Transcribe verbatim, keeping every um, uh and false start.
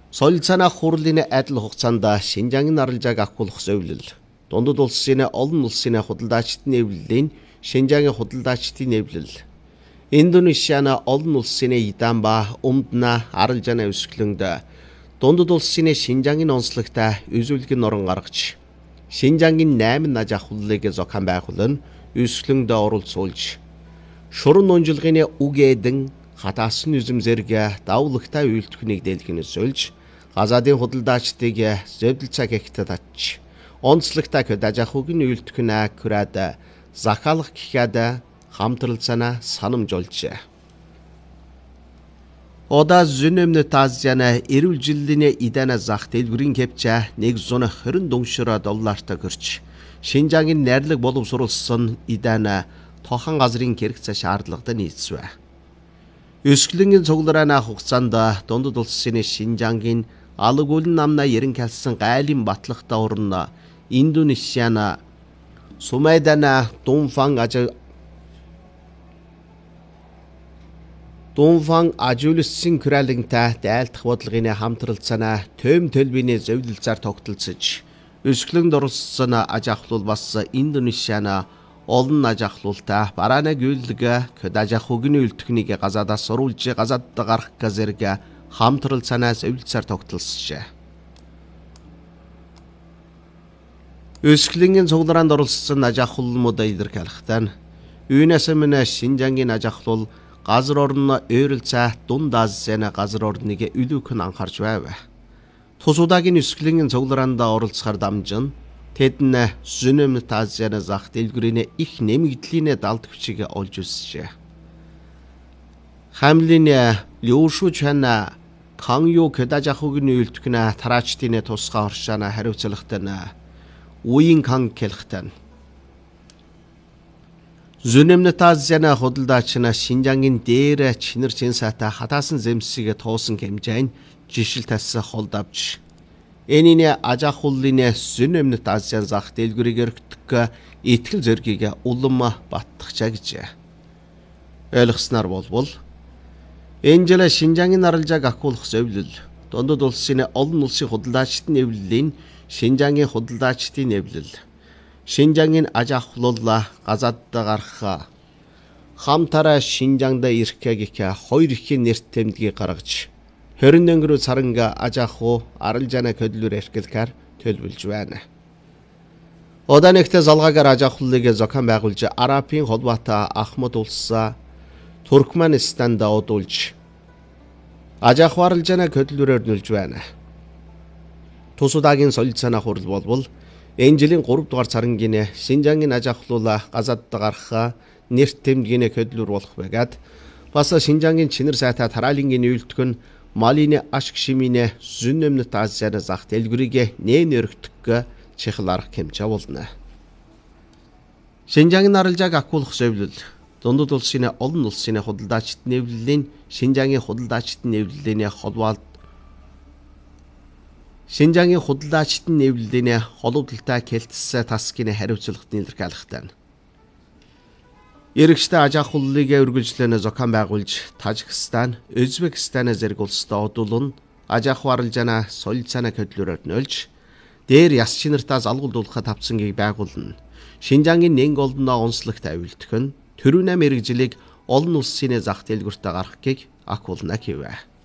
Соёл санаа хурлын адил хугацаанд Шинжаангийн арилжааг ахиулах зөвлөл. Дундад улсын олон улсын худалдаачдын нэвлэлийн Шинжаангийн худалдаачдын нэвлэл. Индонезианы олон улсын идан ба өмднө арилжааны өсгөлөнд дундад улсын Шинжаангийн онцлогтой үзүүлэг норон гаргаж Шинжаангийн найман аж ахуйлыг зохион байгуулан өсгөлөнд оролцуулж шуран нунжилгын үг эдэн хатаасан үзэм зэрэг давлагтай үйлдвэрийг дэлгэнэ сольж газадын худалдаачдыг зөвлөлцөө гихтэ татж онцлогтой аж ахуйн үйлдвэрийн күрээд захиалах гэхэд хамтралцаана санамжуулж Ода зүүнэмнэт Азияны эрүүл жилийн идана зах дэлгүүрийн кэвчэ нэг зуун хорин дөнгөшөр доллартай гэрч Шинжаангийн найрлаг боловсруулсан идана тохон газрын хэрэгцээ шаардлагатай нийцвэ. Өсгөлөнгийн цугларааны хугацаанд дундад улсын Шинжаангийн алаг үлэн намна ерэн калсан гайлын батлагтай орно Индонезиана Сумайдана Дунфан аж Дунфан ажуулсан күрэлэнтэй дайлдах бодлогын хамтралцаана төм төлбөний зөвлөлцөөр тогтолцож өсгөлөнд оролцсон аж ахуйл бас Индонезиана олон аж ахуйлтай барааны гүйлэг аж ахуйн үйлдвэрийг газадаас сурулж газад гарах зэрэг хамтралцаана зөвлөлцөөр тогтолцжээ. Өсгөлөнгийн цуглараанд оролцсон аж ахуйлмууд илэрхийлэхдээ үүнээс өмнө Шинжаангийн аж ахуйл газар орны ойролцоо дунд Азийн газар орныг үлүүхэн анхаарч байв. Тус удаагийн өсгөлөнгийн цуглараанд оролцохоор дамжин тэдэн зүүнэмнэт Азийн зах дэлгүүрийн их нэмэгдлийн далд хүчийг олж өссөж. Хамлын Лүшүчэн Канью аж ахуйн үйлдвэрийн тараачдын тусгай оршаана хариуцлагатай үеийн кан хэлэхтэн. Зүүнэмнэт Азийн худалдаачна Шинжаангийн дээр чинэр чин сайтай хатаасан зэмсийг туусан хэмжээнд жишил тассан холд авч энэний аж ахуйлын зүүнэмнэт Азийн зах дэлгүүрийг өргөдөх итгэл зоригийг улам баттгачаа гэж ойлгосноор болбол энэ жил Шинжаангийн арилжааг ахиулах зөвлөл дундад улсын олон улсын худалдаачдын нэвлэлийн Шинжаангийн худалдаачдын нэвлэл Шинжаангийн аж ахуйл газад гарах хамтараа Шинжаанд ирэх гэх хоёр их нэрт тэмдгийг гаргаж хорин өнгөрөө саранга аж ахуй арилжааны хөдөлгөөр эрхлэхээр төлөвлөж байна. Оданэгтээ залгаагаар аж ахуйлыг зохион байгуулж Арабын холбоотой Ахмад улс Туркменистанд одуулж аж ахуй арилжааны хөдөлгөөрөөр нөлж байна. Тус удаагийн соёл санаа хурал болбол энэ жилийн гурав дугаар сарангийн Шинжаангийн аж ахуйл газад гарах нэрт тэмдгийн хөдөлгөөр болох байгаад бас Шинжаангийн чинэр сайтай тараалангийн үйлдвэр нь Малины ашиг шимийн зүүнэмнэт Азийн зах дэлгүүрийг нээн өргөдөх чухал арга хэмжээ болно. Шинжаангийн арилжааг ахиулах зөвлөл дундад улсын олон улсын худалдаачдын нэвлэлийн Шинжаангийн худалдаачдын нэвлэлийн холбоот Шинжаангийн худалдаачдын нэвлэлийн холбоотой кэлтс таскины хариуцлагад илэрхийлэхдээ Иргэжтэй аж ахуйлыг үргэлжлэн зохион байгуулж Тажикстан, Өзбекстан зэрэг улстай одуулан аж ахуй арилжааны соёл санаа хөдөлгөөрөөр нөлж дээр яс чинартаа залгуулуулахад тавцангийг байгуулна. Шинжаангийн нэн голдноо онцлогтой үйлдэх нь төрүүнэ мэрэгжлийг олон улсын зах дэлгүүртээ гаргахыг ахиулна гэв.